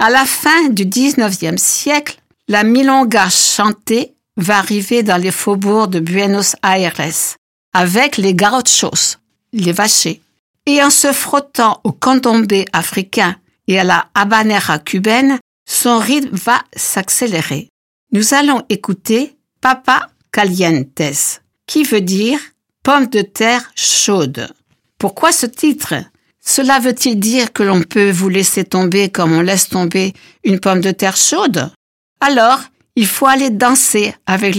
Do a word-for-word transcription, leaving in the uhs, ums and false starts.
À la fin du dix-neuvième siècle, la milonga chantée va arriver dans les faubourgs de Buenos Aires avec les gauchos, les vachers. Et en se frottant au candombe africain et à la habanera cubaine, son rythme va s'accélérer. Nous allons écouter Papa Calientes, qui veut dire pomme de terre chaude. Pourquoi ce titre ? Cela veut-il dire que l'on peut vous laisser tomber comme on laisse tomber une pomme de terre chaude ? Alors, il faut aller danser avec